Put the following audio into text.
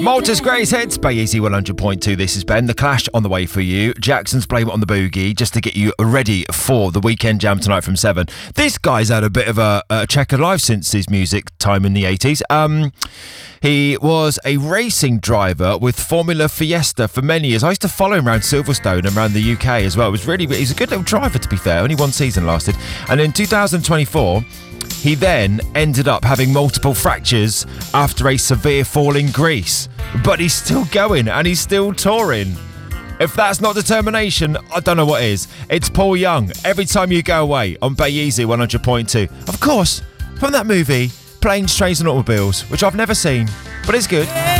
Malta's greatest hits, Bay Easy 100.2. This is Ben. The Clash on the way for you. Jackson's Blame It on the Boogie, just to get you ready for the weekend jam tonight from 7. This guy's had a bit of a checkered life since his music time in the 80s. He was a racing driver with Formula Fiesta for many years. I used to follow him around Silverstone and around the UK as well. He's a good little driver, to be fair. Only one season lasted. And in 2024... he then ended up having multiple fractures after a severe fall in Greece. But he's still going and he's still touring. If that's not determination, I don't know what is. It's Paul Young, Every Time You Go Away on Bay Easy 100.2. Of course, from that movie, Planes, Trains and Automobiles, which I've never seen, but it's good.